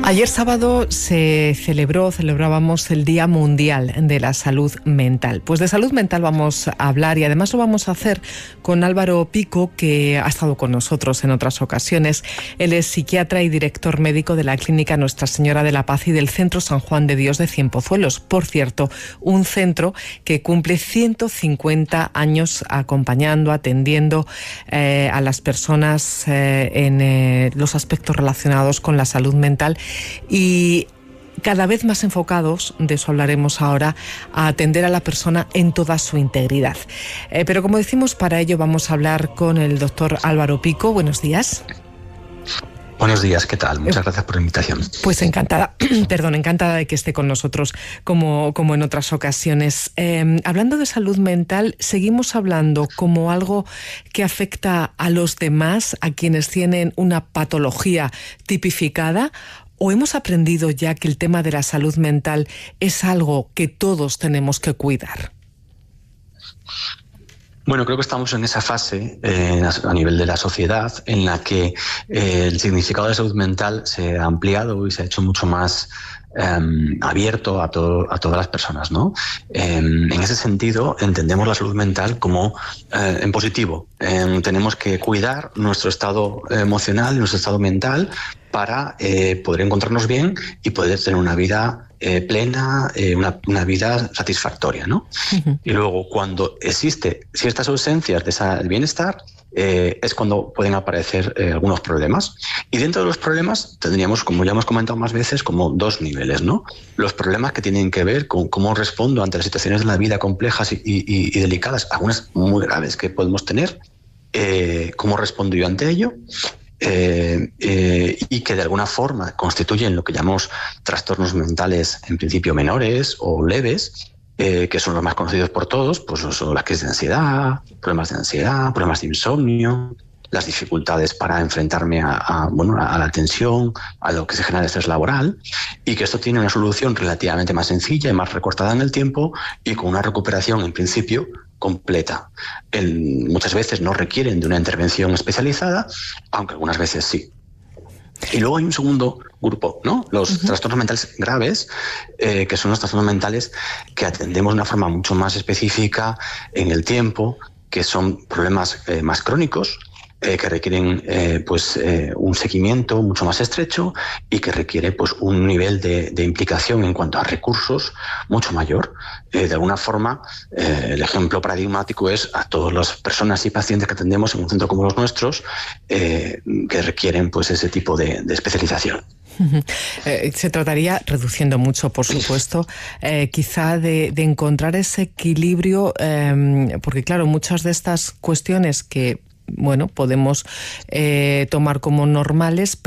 Ayer sábado celebrábamos el Día Mundial de la Salud Mental. Pues de salud mental vamos a hablar y además lo vamos a hacer con Álvaro Pico, que ha estado con nosotros en otras ocasiones. Él es psiquiatra y director médico de la Clínica Nuestra Señora de la Paz y del Centro San Juan de Dios de Cienpozuelos. Por cierto, un centro que cumple 150 años acompañando, atendiendo a las personas en los aspectos relacionados con la salud mental, y cada vez más enfocados, de eso hablaremos ahora, a atender a la persona en toda su integridad. Pero como decimos, para ello vamos a hablar con el doctor Álvaro Pico. Buenos días. Buenos días, ¿qué tal? Muchas gracias por la invitación. Pues encantada, encantada de que esté con nosotros como en otras ocasiones. Hablando de salud mental, seguimos hablando como algo que afecta a los demás, a quienes tienen una patología tipificada, ¿o hemos aprendido ya que el tema de la salud mental es algo que todos tenemos que cuidar? Bueno, creo que estamos en esa fase a nivel de la sociedad en la que el significado de salud mental se ha ampliado y se ha hecho mucho más abierto a todas las personas, ¿no? En ese sentido, entendemos la salud mental como en positivo. Tenemos que cuidar nuestro estado emocional y nuestro estado mental para poder encontrarnos bien y poder tener una vida plena, una vida satisfactoria, ¿no? Uh-huh. Y luego, cuando existe ciertas ausencias de ese bienestar, es cuando pueden aparecer algunos problemas. Y dentro de los problemas tendríamos, como ya hemos comentado más veces, como dos niveles, ¿no? Los problemas que tienen que ver con cómo respondo ante las situaciones de la vida complejas y delicadas, algunas muy graves que podemos tener, cómo respondo yo ante ello. Y que de alguna forma constituyen lo que llamamos trastornos mentales en principio menores o leves, que son los más conocidos por todos, pues son las crisis de ansiedad, problemas de insomnio, las dificultades para enfrentarme a la tensión, a lo que se genera de estrés laboral, y que esto tiene una solución relativamente más sencilla y más recortada en el tiempo y con una recuperación en principio completa. Muchas veces no requieren de una intervención especializada, aunque algunas veces sí. Y luego hay un segundo grupo, ¿no? Los trastornos mentales graves, que son los trastornos mentales que atendemos de una forma mucho más específica en el tiempo, que son problemas más crónicos, que requieren un seguimiento mucho más estrecho y que requiere pues un nivel de implicación en cuanto a recursos mucho mayor. De alguna forma, el ejemplo paradigmático es a todas las personas y pacientes que atendemos en un centro como los nuestros, que requieren pues ese tipo de especialización. Se trataría, reduciendo mucho por supuesto, quizá de encontrar ese equilibrio, porque claro, muchas de estas cuestiones que podemos tomar como normales,